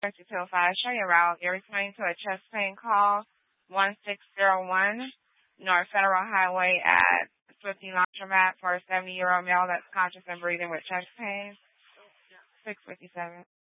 205, show your route. You're returning to a chest pain call, 1601 North Federal Highway at Swifty Laundromat for a 70-year-old male that's conscious and breathing with chest pain. 657.